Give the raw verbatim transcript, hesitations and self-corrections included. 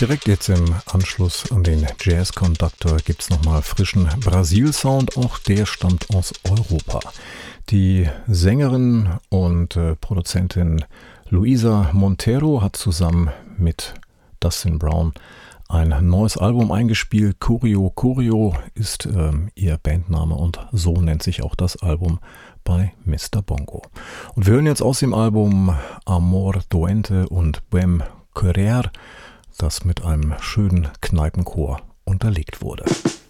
Direkt jetzt im Anschluss an den Jazz Conductor gibt es nochmal frischen Brasil-Sound, auch der stammt aus Europa. Die Sängerin und äh, Produzentin Luisa Monteiro hat zusammen mit Dustin Brown ein neues Album eingespielt. Curio Curio ist ähm, ihr Bandname und so nennt sich auch das Album bei Mister Bongo. Und wir hören jetzt aus dem Album Amor Doente und Bem Querer, das mit einem schönen Kneipenchor unterlegt wurde.